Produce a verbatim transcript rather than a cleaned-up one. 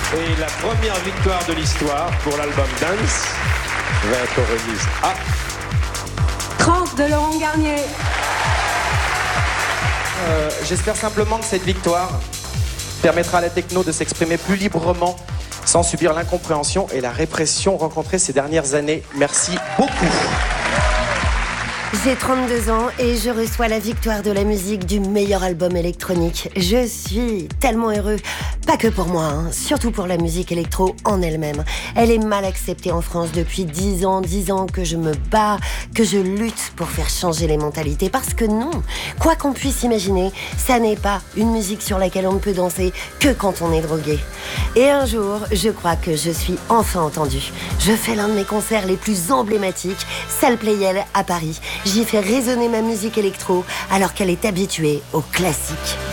Et la première victoire de l'histoire pour l'album Dance va être remise à trente de Laurent Garnier. Euh, J'espère simplement que cette victoire permettra à la techno de s'exprimer plus librement sans subir l'incompréhension et la répression rencontrées ces dernières années. Merci beaucoup. J'ai trente-deux ans et je reçois la victoire de la musique du meilleur album électronique. Je suis tellement heureux. Pas que pour moi, hein, surtout pour la musique électro en elle-même. Elle est mal acceptée en France depuis dix ans, dix ans que je me bats, que je lutte pour faire changer les mentalités. Parce que non, quoi qu'on puisse imaginer, ça n'est pas une musique sur laquelle on ne peut danser que quand on est drogué. Et un jour, je crois que je suis enfin entendue. Je fais l'un de mes concerts les plus emblématiques, Salle Playel à Paris. J'y fais résonner ma musique électro alors qu'elle est habituée aux classiques.